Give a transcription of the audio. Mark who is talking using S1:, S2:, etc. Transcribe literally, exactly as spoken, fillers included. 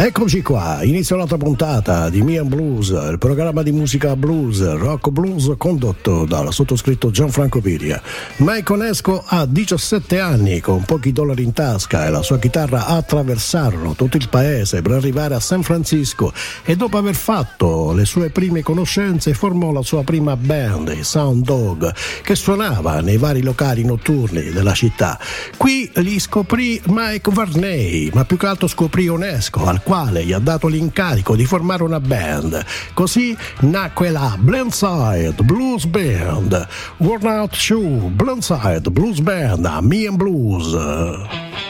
S1: Eccoci qua, inizia un'altra puntata di Me and Blues, il programma di musica blues, rock blues condotto dal sottoscritto Gianfranco Piria. Mike Onesco ha diciassette anni, con pochi dollari in tasca e la sua chitarra attraversarono tutto il paese per arrivare a San Francisco e dopo aver fatto le sue prime conoscenze formò la sua prima band, i Sound Dog, che suonava nei vari locali notturni della città. Qui li scoprì Mike Varney, ma più che altro scoprì Onesco, al quale gli ha dato l'incarico di formare una band. Così nacque la Blindside Blues Band. Worn Out Shoe Blindside Blues Band, Me and Blues.